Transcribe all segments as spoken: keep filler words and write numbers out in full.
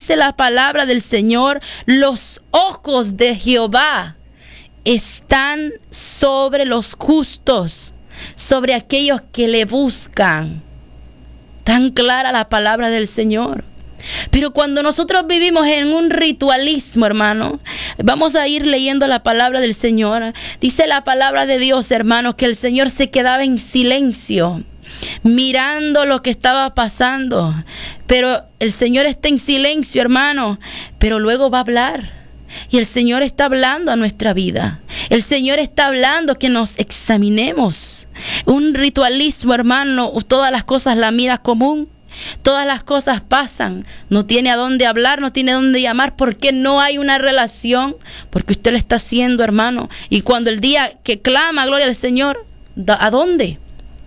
dice la palabra del Señor, los ojos de Jehová están sobre los justos, sobre aquellos que le buscan. Tan clara la palabra del Señor. Pero cuando nosotros vivimos en un ritualismo, hermano, vamos a ir leyendo la palabra del Señor. Dice la palabra de Dios, hermano, que el Señor se quedaba en silencio, mirando lo que estaba pasando. Pero el Señor está en silencio, hermano, pero luego va a hablar. Y el Señor está hablando a nuestra vida. El Señor está hablando que nos examinemos. Un ritualismo, hermano, todas las cosas la mira común. Todas las cosas pasan. No tiene a dónde hablar, no tiene a dónde llamar, porque no hay una relación. Porque usted lo está haciendo, hermano. Y cuando el día que clama, gloria al Señor, ¿a dónde?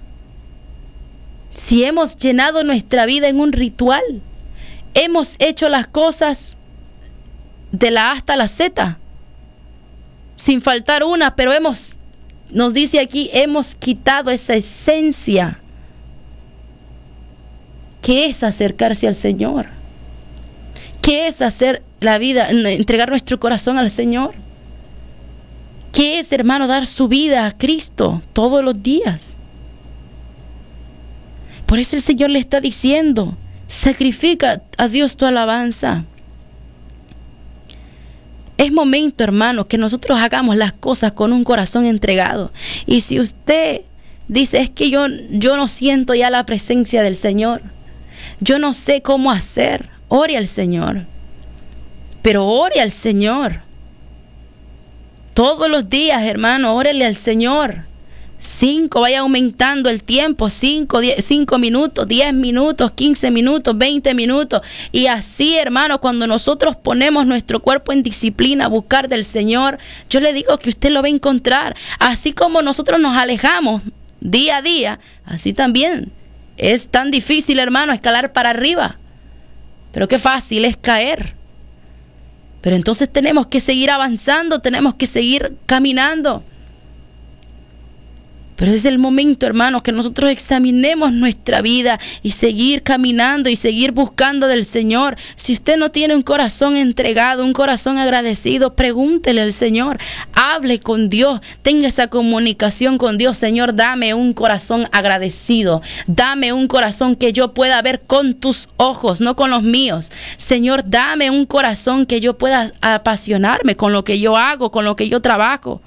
Si hemos llenado nuestra vida en un ritual, hemos hecho las cosas de la A hasta la Z, sin faltar una, pero hemos, nos dice aquí, hemos quitado esa esencia que es acercarse al Señor, que es hacer la vida, entregar nuestro corazón al Señor, que es, hermano, dar su vida a Cristo todos los días. Por eso el Señor le está diciendo, sacrifica a Dios tu alabanza. Es momento, hermano, que nosotros hagamos las cosas con un corazón entregado. Y si usted dice, es que yo, yo no siento ya la presencia del Señor, yo no sé cómo hacer, ore al Señor. Pero ore al Señor. Todos los días, hermano, órele al Señor. Cinco, vaya aumentando el tiempo, cinco, diez, cinco minutos, diez minutos, quince minutos, veinte minutos. Y así, hermano, cuando nosotros ponemos nuestro cuerpo en disciplina a buscar del Señor, yo le digo que usted lo va a encontrar. Así como nosotros nos alejamos día a día, así también es tan difícil, hermano, escalar para arriba. Pero qué fácil es caer. Pero entonces tenemos que seguir avanzando, tenemos que seguir caminando. Pero es el momento, hermanos, que nosotros examinemos nuestra vida y seguir caminando y seguir buscando del Señor. Si usted no tiene un corazón entregado, un corazón agradecido, pregúntele al Señor. Hable con Dios, tenga esa comunicación con Dios. Señor, dame un corazón agradecido. Dame un corazón que yo pueda ver con tus ojos, no con los míos. Señor, dame un corazón que yo pueda apasionarme con lo que yo hago, con lo que yo trabajo.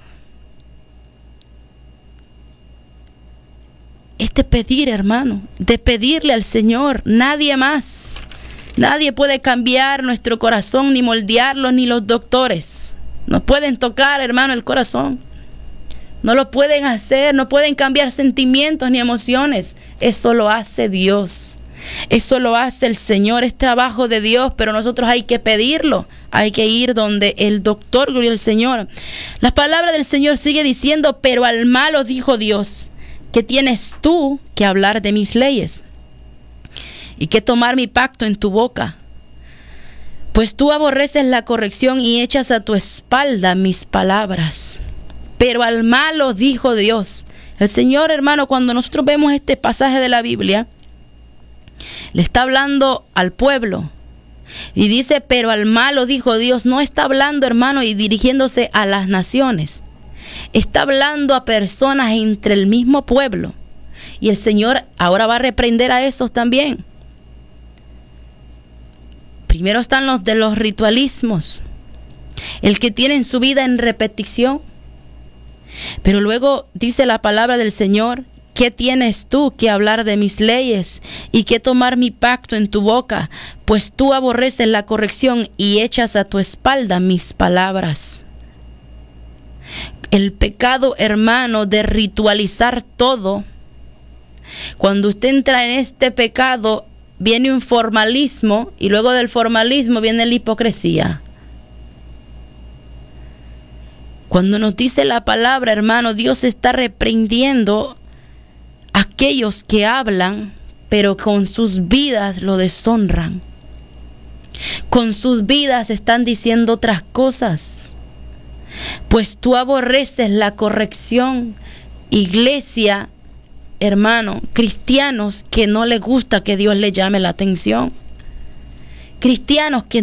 Es de pedir, hermano, de pedirle al Señor, nadie más. Nadie puede cambiar nuestro corazón, ni moldearlo, ni los doctores. No pueden tocar, hermano, el corazón. No lo pueden hacer, no pueden cambiar sentimientos ni emociones. Eso lo hace Dios. Eso lo hace el Señor, es trabajo de Dios, pero nosotros hay que pedirlo. Hay que ir donde el doctor, gloria al Señor. La palabra del Señor sigue diciendo, pero al malo dijo Dios, ¿qué tienes tú que hablar de mis leyes? ¿Y que tomar mi pacto en tu boca? Pues tú aborreces la corrección y echas a tu espalda mis palabras. Pero al malo dijo Dios. El Señor, hermano, cuando nosotros vemos este pasaje de la Biblia, le está hablando al pueblo. Y dice, pero al malo dijo Dios. No está hablando, hermano, y dirigiéndose a las naciones. Está hablando a personas entre el mismo pueblo. Y el Señor ahora va a reprender a esos también. Primero están los de los ritualismos, el que tienen su vida en repetición. Pero luego dice la palabra del Señor, ¿qué tienes tú que hablar de mis leyes y que tomar mi pacto en tu boca? Pues tú aborreces la corrección y echas a tu espalda mis palabras. El pecado, hermano, de ritualizar todo. Cuando usted entra en este pecado, viene un formalismo y luego del formalismo viene la hipocresía. Cuando nos dice la palabra, hermano, Dios está reprendiendo a aquellos que hablan, pero con sus vidas lo deshonran. Con sus vidas están diciendo otras cosas. Pues tú aborreces la corrección. Iglesia, hermano, cristianos que no les gusta que Dios les llame la atención. Cristianos que